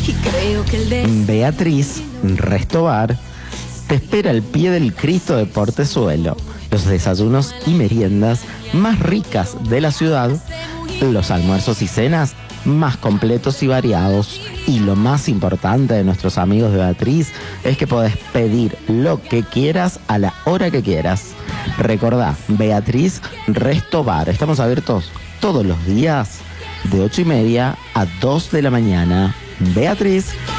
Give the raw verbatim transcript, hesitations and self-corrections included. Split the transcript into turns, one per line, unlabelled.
Y creo que el de...
Beatriz Restobar te espera al pie del Cristo de Portezuelo. Los desayunos y meriendas más ricas de la ciudad, los almuerzos y cenas más completos y variados. Y lo más importante de nuestros amigos de Beatriz es que podés pedir lo que quieras a la hora que quieras. Recordá, Beatriz Restobar. Estamos abiertos todos los días de ocho y media a dos de la mañana. Beatriz